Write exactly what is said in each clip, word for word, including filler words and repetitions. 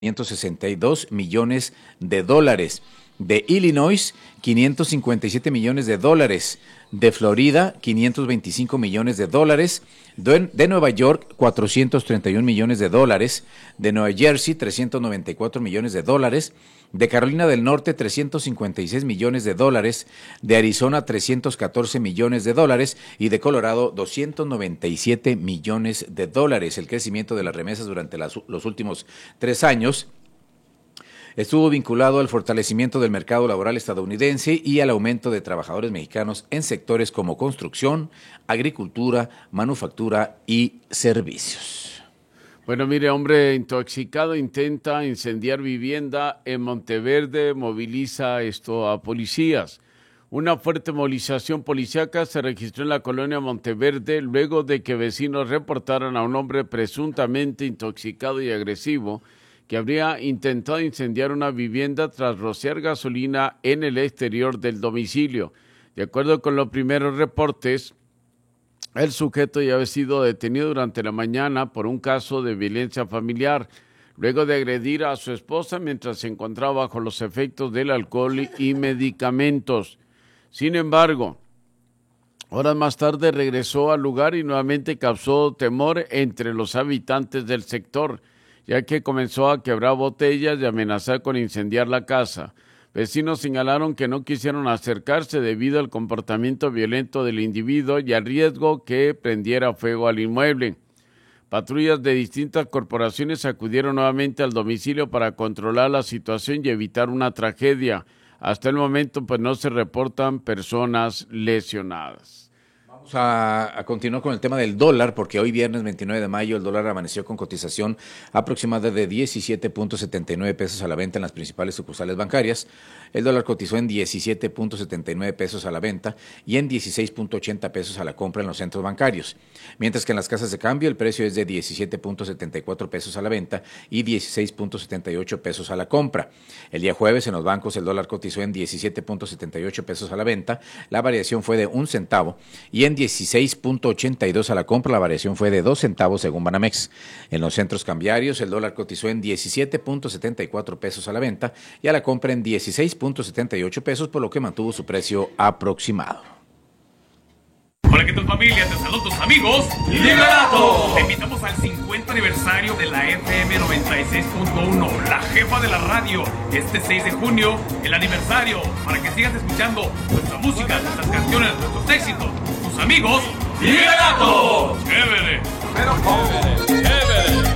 quinientos sesenta y dos millones de dólares. De Illinois, quinientos cincuenta y siete millones de dólares. De Florida, quinientos veinticinco millones de dólares. De, de Nueva York, cuatrocientos treinta y un millones de dólares. De Nueva Jersey, trescientos noventa y cuatro millones de dólares. De Carolina del Norte, trescientos cincuenta y seis millones de dólares. De Arizona, trescientos catorce millones de dólares. Y de Colorado, doscientos noventa y siete millones de dólares. El crecimiento de las remesas durante las, los últimos tres años estuvo vinculado al fortalecimiento del mercado laboral estadounidense y al aumento de trabajadores mexicanos en sectores como construcción, agricultura, manufactura y servicios. Bueno, mire, hombre intoxicado intenta incendiar vivienda en Monteverde, moviliza esto a policías. Una fuerte movilización policíaca se registró en la colonia Monteverde luego de que vecinos reportaran a un hombre presuntamente intoxicado y agresivo que habría intentado incendiar una vivienda tras rociar gasolina en el exterior del domicilio. De acuerdo con los primeros reportes, el sujeto ya había sido detenido durante la mañana por un caso de violencia familiar, luego de agredir a su esposa mientras se encontraba bajo los efectos del alcohol y medicamentos. Sin embargo, horas más tarde regresó al lugar y nuevamente causó temor entre los habitantes del sector, ya que comenzó a quebrar botellas y amenazar con incendiar la casa. Vecinos señalaron que no quisieron acercarse debido al comportamiento violento del individuo y al riesgo que prendiera fuego al inmueble. Patrullas de distintas corporaciones acudieron nuevamente al domicilio para controlar la situación y evitar una tragedia. Hasta el momento, pues no se reportan personas lesionadas. Vamos a, a continuar con el tema del dólar, porque hoy viernes veintinueve de mayo el dólar amaneció con cotización aproximada de diecisiete punto setenta y nueve pesos a la venta en las principales sucursales bancarias. El dólar cotizó en diecisiete punto setenta y nueve pesos a la venta y en dieciséis punto ochenta pesos a la compra en los centros bancarios. Mientras que en las casas de cambio el precio es de diecisiete punto setenta y cuatro pesos a la venta y dieciséis punto setenta y ocho pesos a la compra. El día jueves en los bancos el dólar cotizó en diecisiete punto setenta y ocho pesos a la venta, la variación fue de un centavo, y en dieciséis punto ochenta y dos a la compra, la variación fue de dos centavos según Banamex. En los centros cambiarios el dólar cotizó en diecisiete punto setenta y cuatro pesos a la venta y a la compra en dieciséis punto setenta y ocho pesos, por lo que mantuvo su precio aproximado. Hola, ¿qué tal, familia? Te saludo tus amigos Liberato. Te invitamos al cincuenta aniversario de la F M noventa y seis punto uno, la jefa de la radio. Este seis de junio, el aniversario, para que sigas escuchando nuestra música, nuestras canciones, nuestros éxitos. Tus amigos Liberato. Chévere. Pero chévere, chévere.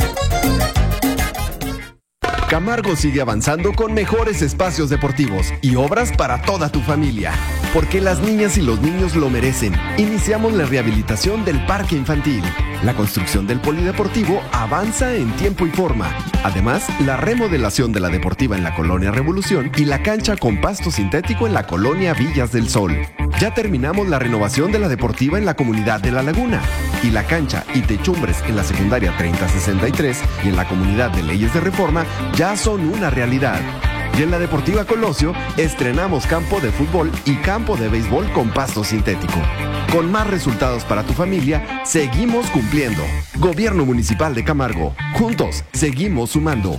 Camargo sigue avanzando con mejores espacios deportivos y obras para toda tu familia, porque las niñas y los niños lo merecen. Iniciamos la rehabilitación del parque infantil. La construcción del polideportivo avanza en tiempo y forma. Además, la remodelación de la deportiva en la Colonia Revolución y la cancha con pasto sintético en la Colonia Villas del Sol. Ya terminamos la renovación de la deportiva en la comunidad de La Laguna y la cancha y techumbres en la secundaria treinta sesenta y tres y en la comunidad de Leyes de Reforma ya son una realidad. Y en la Deportiva Colosio estrenamos campo de fútbol y campo de béisbol con pasto sintético. Con más resultados para tu familia, seguimos cumpliendo. Gobierno Municipal de Camargo. Juntos, seguimos sumando.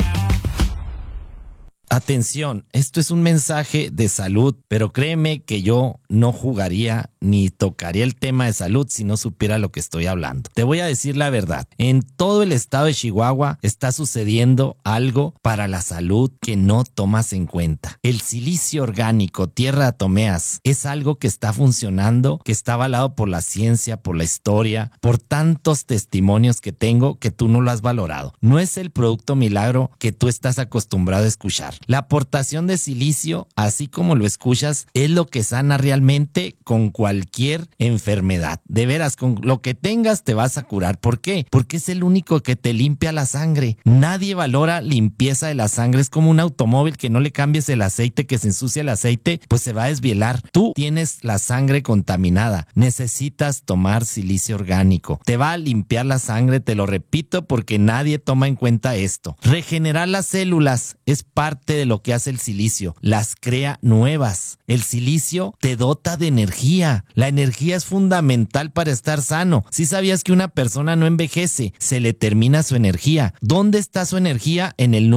Atención, esto es un mensaje de salud, pero créeme que yo no jugaría ni tocaría el tema de salud si no supiera lo que estoy hablando. Te voy a decir la verdad. En todo el estado de Chihuahua está sucediendo algo para la salud que no tomas en cuenta. El silicio orgánico, tierra de atomeas, es algo que está funcionando, que está avalado por la ciencia, por la historia, por tantos testimonios que tengo que tú no lo has valorado. No es el producto milagro que tú estás acostumbrado a escuchar. La aportación de silicio, así como lo escuchas, es lo que sana realmente con cualquier enfermedad. De veras, con lo que tengas te vas a curar. ¿Por qué? Porque es el único que te limpia la sangre. Nadie valora limpieza de la sangre. Es como un automóvil que no le cambies el aceite, que se ensucia el aceite, pues se va a desvielar. Tú tienes la sangre contaminada. Necesitas tomar silicio orgánico. Te va a limpiar la sangre, te lo repito, porque nadie toma en cuenta esto. Regenerar las células es parte de lo que hace el silicio, las crea nuevas. El silicio te dota de energía. energía. La energía es fundamental para estar sano. Si sabías que una persona no envejece, se le termina su energía. ¿Dónde está su energía? En el